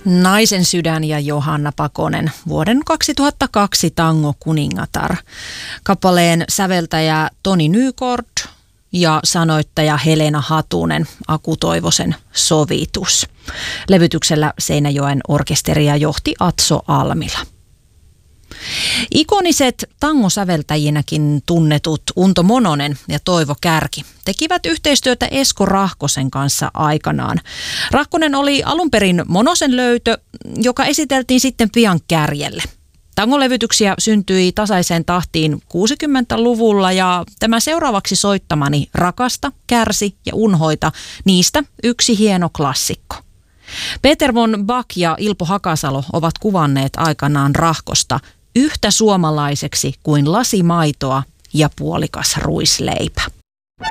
Naisen sydän ja Johanna Pakonen, vuoden 2002 tango kuningatar. Kappaleen säveltäjä Toni Nykort ja sanoittaja Helena Hatunen, Aku Toivosen sovitus. Levytyksellä Seinäjoen orkesteria johti Atso Almila. Ikoniset tangosäveltäjinäkin tunnetut Unto Mononen ja Toivo Kärki tekivät yhteistyötä Esko Rahkosen kanssa aikanaan. Rahkonen oli alun perin Monosen löytö, joka esiteltiin sitten pian Kärjelle. Tangolevytyksiä syntyi tasaiseen tahtiin 60-luvulla ja tämä seuraavaksi soittamani Rakasta, Kärsi ja Unhoita, niistä yksi hieno klassikko. Peter von Bach ja Ilpo Hakasalo ovat kuvanneet aikanaan Rahkosta yhtä suomalaiseksi kuin lasi maitoa ja puolikas ruisleipä.